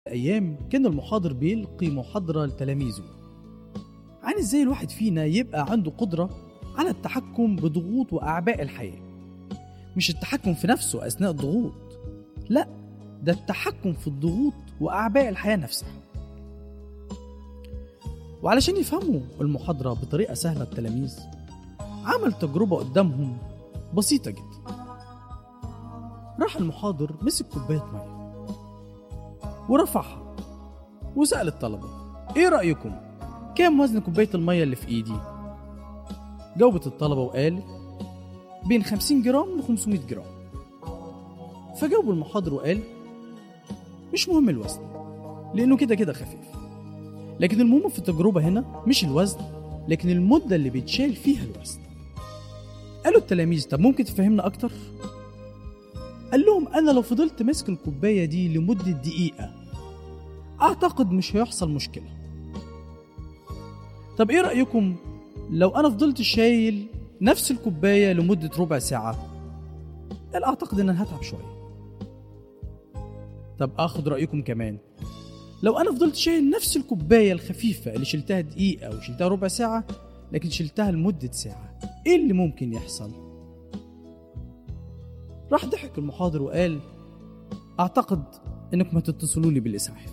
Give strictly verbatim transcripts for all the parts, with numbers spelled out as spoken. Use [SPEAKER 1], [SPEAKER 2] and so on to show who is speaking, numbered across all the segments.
[SPEAKER 1] أيام كان المحاضر بيلقي محاضرة لتلاميذه عن إزاي الواحد فينا يبقى عنده قدرة على التحكم بضغوط وأعباء الحياة. مش التحكم في نفسه أثناء الضغوط، لا، ده التحكم في الضغوط وأعباء الحياة نفسها. وعلشان يفهموا المحاضرة بطريقة سهلة التلاميذ عمل تجربة قدامهم بسيطة جدا. راح المحاضر مسك كوباية مية ورفعها وسأل الطلبة: ايه رأيكم؟ كام وزن كوباية المية اللي في ايدي؟ جاوبت الطلبة وقال: بين خمسين جرام ل خمسمائة جرام. فجاوب المحاضر وقال: مش مهم الوزن لأنه كده كده خفيف، لكن المهم في التجربة هنا مش الوزن، لكن المدة اللي بيتشال فيها الوزن. قالوا التلاميذ: طب ممكن تفهمنا أكتر؟ قال لهم: أنا لو فضلت ماسك الكوباية دي لمدة دقيقة أعتقد مش هيحصل مشكلة. طب إيه رأيكم لو أنا فضلت شايل نفس الكوباية لمدة ربع ساعة؟ قال: أعتقد أن أنا هتعب شوية. طب أخذ رأيكم كمان، لو أنا فضلت شايل نفس الكوباية الخفيفة اللي شلتها دقيقة وشلتها ربع ساعة لكن شلتها لمدة ساعة، إيه اللي ممكن يحصل؟ راح ضحك المحاضر وقال: أعتقد أنكم هتتصلوا لي بالإسعاف.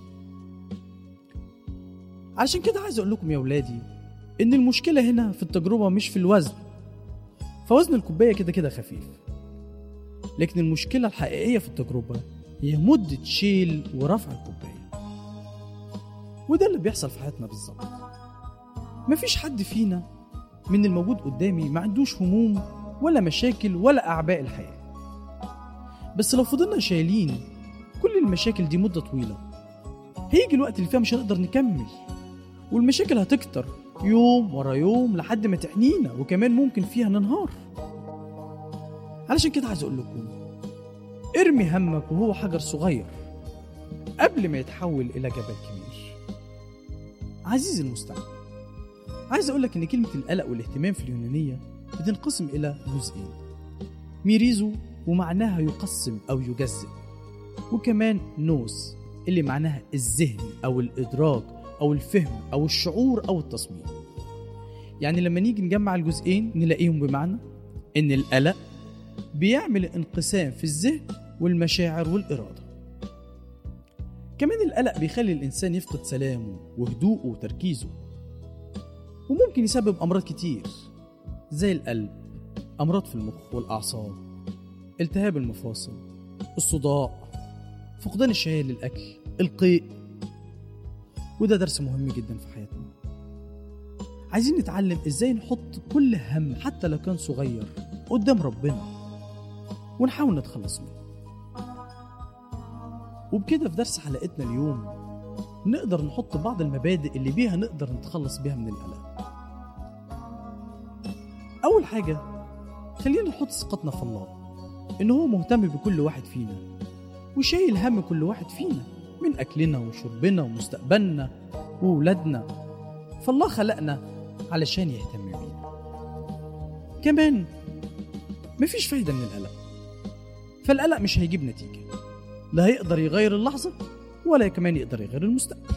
[SPEAKER 1] عشان كده عايز أقول لكم يا ولادي إن المشكلة هنا في التجربة مش في الوزن، فوزن الكوباية كده كده خفيف، لكن المشكلة الحقيقية في التجربة هي مدة شيل ورفع الكوباية. وده اللي بيحصل في حياتنا بالظبط. مفيش حد فينا من الموجود قدامي ما عندوش هموم ولا مشاكل ولا أعباء الحياة، بس لو فضلنا شايلين كل المشاكل دي مدة طويلة هيجي الوقت اللي فيها مش هنقدر نكمل، والمشاكل هتكتر يوم ورا يوم لحد ما تحنينا، وكمان ممكن فيها ننهار. علشان كده عايز أقول لكم: ارمي همك وهو حجر صغير قبل ما يتحول إلى جبل كبير. عزيزي المستمع، عايز أقولك إن كلمة القلق والاهتمام في اليونانية بتنقسم إلى جزئين: ميريزو ومعناها يقسم أو يجزئ، وكمان نوس اللي معناها الذهن أو الإدراك أو الفهم أو الشعور أو التصميم. يعني لما نيجي نجمع الجزئين نلاقيهم بمعنى إن القلق بيعمل انقسام في الذهن والمشاعر والإرادة. كمان القلق بيخلي الإنسان يفقد سلامه وهدوءه وتركيزه، وممكن يسبب أمراض كتير زي القلب، أمراض في المخ والأعصاب، التهاب المفاصل، الصداع، فقدان الشهية للأكل، القيء. وده درس مهم جدا في حياتنا. عايزين نتعلم إزاي نحط كل هم حتى لو كان صغير قدام ربنا ونحاول نتخلص منه. وبكده في درس حلقتنا اليوم نقدر نحط بعض المبادئ اللي بيها نقدر نتخلص بيها من القلق. أول حاجة، خلينا نحط ثقتنا في الله، إنه هو مهتم بكل واحد فينا وشايل هم كل واحد فينا من أكلنا وشربنا ومستقبلنا وولادنا، فالله خلقنا علشان يهتم بينا. كمان مفيش فايدة من القلق، فالقلق مش هيجيب نتيجة، لا هيقدر يغير اللحظة ولا كمان يقدر يغير المستقبل.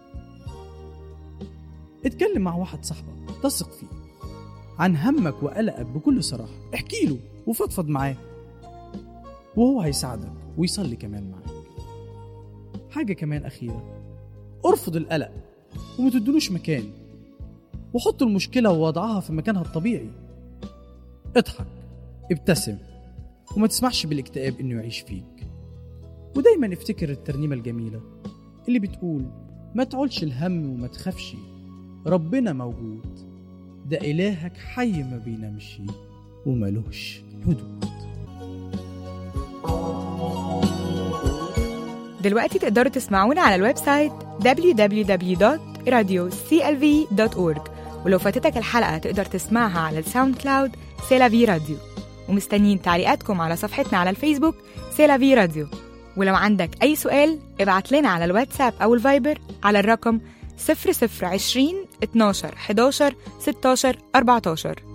[SPEAKER 1] اتكلم مع واحد صاحبك تثق فيه عن همك وقلقك بكل صراحة، احكي له وفضفض معاه وهو هيساعدك ويصلي كمان معاك. حاجة كمان أخيرة، ارفض القلق وما تدلوش مكان، وحط المشكلة ووضعها في مكانها الطبيعي. اضحك، ابتسم، وما تسمحش بالاكتئاب إنه يعيش فيك. ودايما افتكر الترنيمة الجميلة اللي بتقول: ما تعولش الهم وما تخافش، ربنا موجود، ده إلهك حي ما بينامش ومالوش حدود.
[SPEAKER 2] دلوقتي تقدروا تسمعونا على الويب سايت دبليو دبليو دبليو دوت راديو سي إل في دوت أورج، ولو فاتتك الحلقة تقدر تسمعها على الساوند كلاود سيلافي راديو. ومستنيين تعليقاتكم على صفحتنا على الفيسبوك سيلافي راديو. ولو عندك أي سؤال ابعت لنا على الواتساب أو الفايبر على الرقم صفر صفر عشرين اتناشر حداشر ستاشر أربعتاشر.